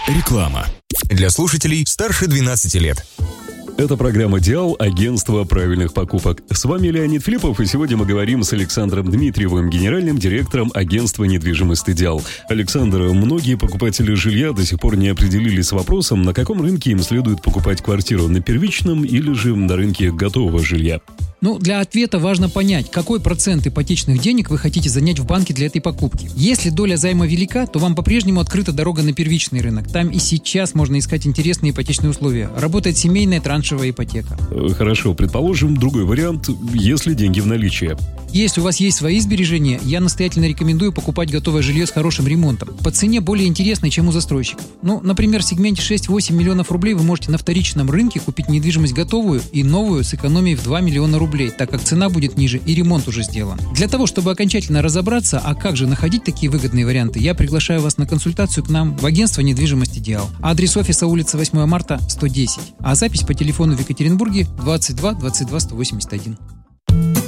Реклама. Для слушателей старше 12 лет. Это программа «Диал», агентство правильных покупок. С вами Леонид Филиппов, и сегодня мы говорим с Александром Дмитриевым, генеральным директором агентства недвижимости «Диал». Александр, многие покупатели жилья до сих пор не определились с вопросом, на каком рынке им следует покупать квартиру, на первичном или же на рынке готового жилья. Для ответа важно понять, какой процент ипотечных денег вы хотите занять в банке для этой покупки. Если доля займа велика, то вам по-прежнему открыта дорога на первичный рынок. Там и сейчас можно искать интересные ипотечные условия. Работает семейная траншевая ипотека. Хорошо, предположим, другой вариант, если деньги в наличии. Если у вас есть свои сбережения, я настоятельно рекомендую покупать готовое жилье с хорошим ремонтом. По цене более интересной, чем у застройщиков. Например, в сегменте 6-8 миллионов рублей вы можете на вторичном рынке купить недвижимость готовую и новую с экономией в 2 миллиона рублей, так как цена будет ниже и ремонт уже сделан. Для того, чтобы окончательно разобраться, а как же находить такие выгодные варианты, я приглашаю вас на консультацию к нам в агентство недвижимости «Диал». Адрес офиса: улица 8 марта, 110. А запись по телефону в Екатеринбурге 22 22 181.